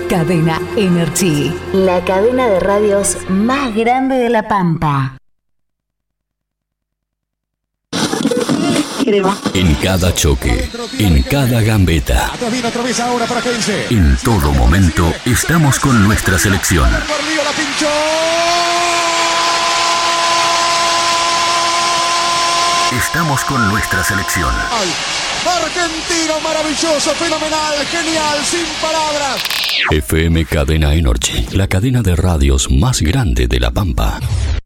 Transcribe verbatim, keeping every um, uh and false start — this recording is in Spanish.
Cadena Energy, la cadena de radios más grande de La Pampa. En cada choque, en cada gambeta, en todo momento estamos con nuestra selección. Estamos con nuestra selección. Argentino maravilloso, fenomenal, genial, sin palabras. F M Cadena Energy, la cadena de radios más grande de La Pampa.